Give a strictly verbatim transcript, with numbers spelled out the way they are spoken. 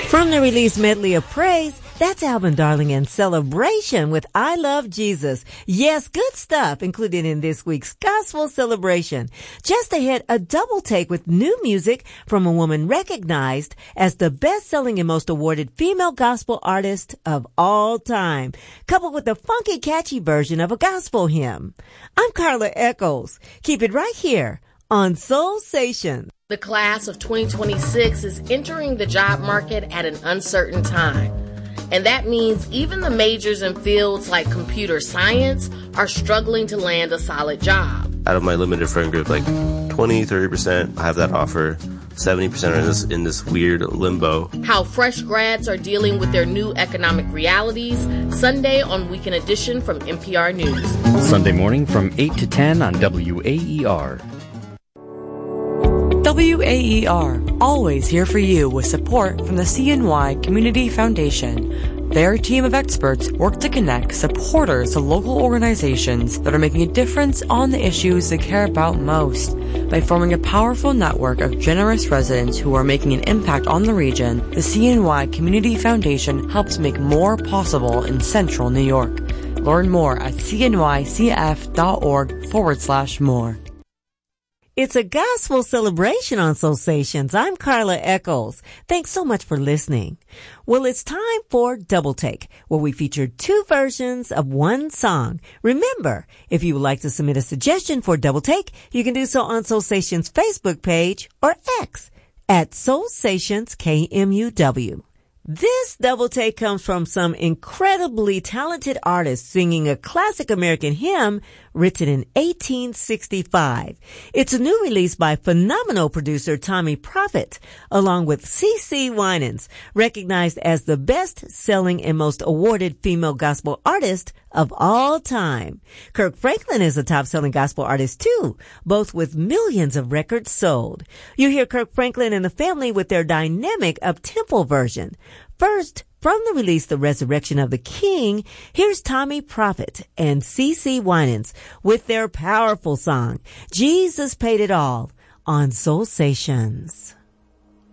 From the release medley of praise, that's Alvin Darling and Celebration with I Love Jesus. Yes, good stuff included in this week's Gospel Celebration. Just ahead, a double take with new music from a woman recognized as the best-selling and most awarded female gospel artist of all time, coupled with a funky, catchy version of a gospel hymn. I'm Carla Echols. Keep it right here on Soul Station. The class of twenty twenty-six is entering the job market at an uncertain time. And that means even the majors in fields like computer science are struggling to land a solid job. Out of my limited friend group, like twenty, thirty percent have that offer. seventy percent are in this, in this weird limbo. How fresh grads are dealing with their new economic realities. Sunday on Weekend Edition from N P R News. Sunday morning from eight to ten on W A E R. W A E R, always here for you with support from the C N Y Community Foundation. Their team of experts work to connect supporters to local organizations that are making a difference on the issues they care about most. By forming a powerful network of generous residents who are making an impact on the region, the C N Y Community Foundation helps make more possible in central New York. Learn more at cnycf.org forward slash more. It's a gospel celebration on Soul Stations. I'm Carla Echols. Thanks so much for listening. Well, it's time for Double Take, where we feature two versions of one song. Remember, if you would like to submit a suggestion for Double Take, you can do so on Soul Stations Facebook page or X at Soul Stations K M U W. This double take comes from some incredibly talented artists singing a classic American hymn written in eighteen sixty-five. It's a new release by phenomenal producer Tommy Prophet, along with CeCe Winans, recognized as the best-selling and most awarded female gospel artist of all time. Kirk Franklin is a top-selling gospel artist too, both with millions of records sold. You hear Kirk Franklin and the family with their dynamic up-tempo version. First, from the release The Resurrection of the King, here's Tommy Prophet and CeCe Winans with their powerful song, Jesus Paid It All, on Soul Stations.